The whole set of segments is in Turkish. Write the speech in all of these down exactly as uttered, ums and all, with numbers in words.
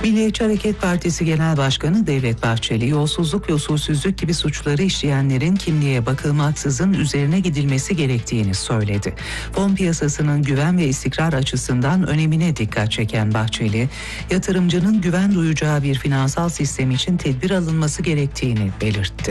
Milliyetçi Hareket Partisi Genel Başkanı Devlet Bahçeli, yolsuzluk ve usulsüzlük gibi suçları işleyenlerin kimliğe bakılmaksızın üzerine gidilmesi gerektiğini söyledi. Fon piyasasının güven ve istikrar açısından önemine dikkat çeken Bahçeli, yatırımcının güven duyacağı bir finansal sistem için tedbir alınması gerektiğini belirtti.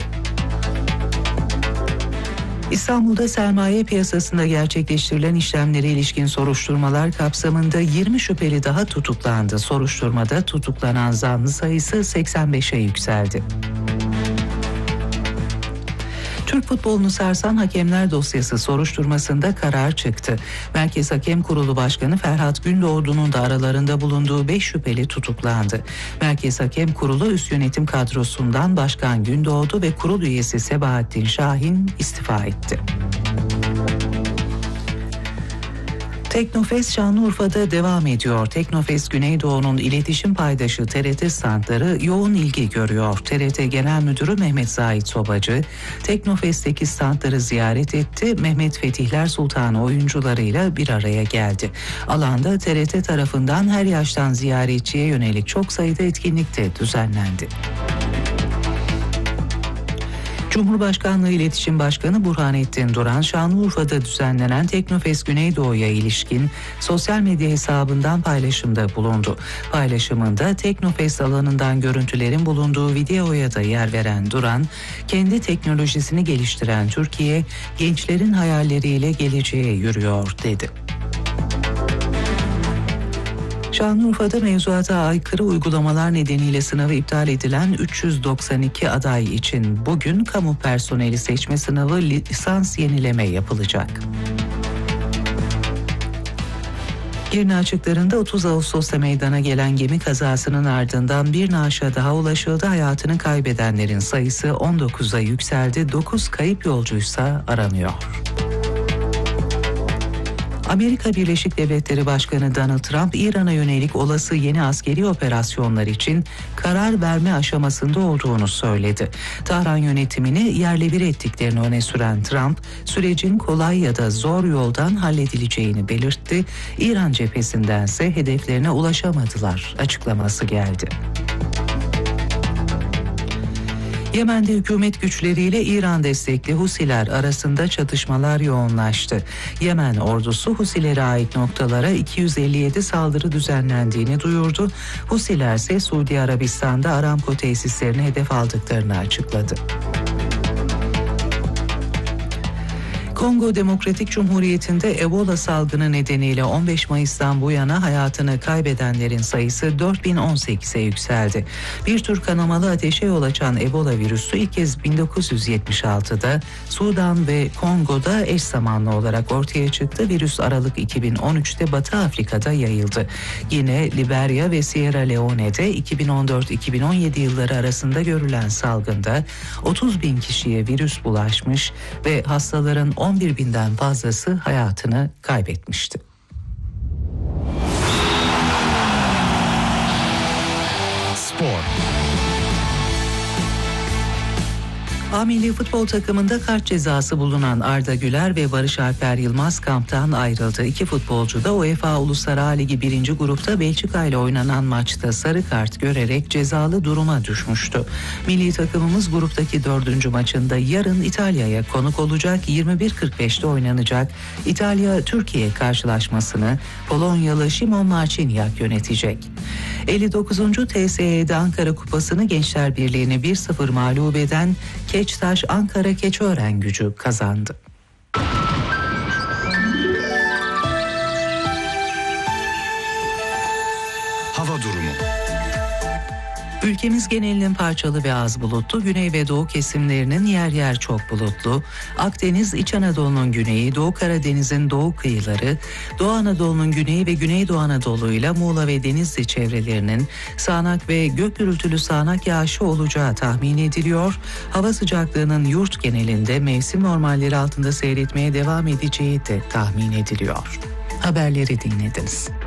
İstanbul'da sermaye piyasasında gerçekleştirilen işlemlere ilişkin soruşturmalar kapsamında yirmi şüpheli daha tutuklandı. Soruşturmada tutuklanan zanlı sayısı seksen beşe yükseldi. Türk futbolunu sarsan hakemler dosyası soruşturmasında karar çıktı. Merkez Hakem Kurulu Başkanı Ferhat Gündoğdu'nun da aralarında bulunduğu beş şüpheli tutuklandı. Merkez Hakem Kurulu üst yönetim kadrosundan Başkan Gündoğdu ve kurul üyesi Sebahattin Şahin istifa etti. Teknofest Şanlıurfa'da devam ediyor. Teknofest Güneydoğu'nun iletişim paydaşı T R T standları yoğun ilgi görüyor. T R T Genel Müdürü Mehmet Zahit Sobacı, Teknofest'teki standları ziyaret etti. Mehmet Fetihler Sultanı oyuncularıyla bir araya geldi. Alanda T R T tarafından her yaştan ziyaretçiye yönelik çok sayıda etkinlik de düzenlendi. Cumhurbaşkanlığı İletişim Başkanı Burhanettin Duran, Şanlıurfa'da düzenlenen Teknofest Güneydoğu'ya ilişkin sosyal medya hesabından paylaşımda bulundu. Paylaşımında Teknofest alanından görüntülerin bulunduğu videoya da yer veren Duran, kendi teknolojisini geliştiren Türkiye, gençlerin hayalleriyle geleceğe yürüyor dedi. Şanlıurfa'da mevzuata aykırı uygulamalar nedeniyle sınavı iptal edilen üç yüz doksan iki aday için bugün kamu personeli seçme sınavı lisans yenileme yapılacak. Girne açıklarında otuz Ağustos'ta meydana gelen gemi kazasının ardından bir naaşa daha ulaşıldı. Hayatını kaybedenlerin sayısı on dokuza yükseldi. dokuz kayıp yolcuysa aranıyor. Amerika Birleşik Devletleri Başkanı Donald Trump, İran'a yönelik olası yeni askeri operasyonlar için karar verme aşamasında olduğunu söyledi. Tahran yönetimini yerle bir ettiklerini öne süren Trump, sürecin kolay ya da zor yoldan halledileceğini belirtti. İran cephesindense hedeflerine ulaşamadılar açıklaması geldi. Yemen'de hükümet güçleriyle İran destekli Husiler arasında çatışmalar yoğunlaştı. Yemen ordusu Husilere ait noktalara iki yüz elli yedi saldırı düzenlendiğini duyurdu. Husiler ise Suudi Arabistan'da Aramco tesislerini hedef aldıklarını açıkladı. Kongo Demokratik Cumhuriyeti'nde Ebola salgını nedeniyle on beş Mayıs'tan bu yana hayatını kaybedenlerin sayısı dört bin on sekize yükseldi. Bir tür kanamalı ateşe yol açan Ebola virüsü ilk kez bin dokuz yüz yetmiş altıda Sudan ve Kongo'da eş zamanlı olarak ortaya çıktı. Virüs Aralık iki bin on üçte Batı Afrika'da yayıldı. Yine Liberya ve Sierra Leone'de iki bin on dört iki bin on yedi yılları arasında görülen salgında otuz bin kişiye virüs bulaşmış ve hastaların on bir binden fazlası hayatını kaybetmişti. Spor. A milli futbol takımında kart cezası bulunan Arda Güler ve Barış Alper Yılmaz kamptan ayrıldı. İki futbolcu da UEFA Uluslar A Ligi birinci grupta Belçika ile oynanan maçta sarı kart görerek cezalı duruma düşmüştü. Milli takımımız gruptaki dördüncü maçında yarın İtalya'ya konuk olacak. yirmi bir kırk beşte oynanacak İtalya-Türkiye karşılaşmasını Polonyalı Szymon Marciniak yönetecek. elli dokuzuncu T S E'de Ankara Kupası'nı Gençler Birliği'ni bir sıfır mağlup eden Keçtaş Ankara Keçiören-Gücü kazandı. Hava durumu. Ülkemiz genelinin parçalı ve az bulutlu, güney ve doğu kesimlerinin yer yer çok bulutlu, Akdeniz, İç Anadolu'nun güneyi, Doğu Karadeniz'in doğu kıyıları, Doğu Anadolu'nun güneyi ve Güneydoğu Anadolu ile Muğla ve Denizli çevrelerinin sağanak ve gök gürültülü sağanak yağışı olacağı tahmin ediliyor. Hava sıcaklığının yurt genelinde mevsim normalleri altında seyretmeye devam edeceği de tahmin ediliyor. Haberleri dinlediniz.